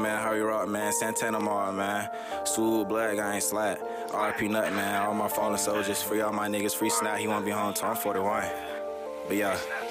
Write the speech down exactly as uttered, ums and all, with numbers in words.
man. How you rock, man? Santana Mall, man. Swoop, Black, I ain't slack. R I P Nut, man. All my fallen soldiers. Free all my niggas. Free Snap. He won't be home till I'm forty-one. But yeah.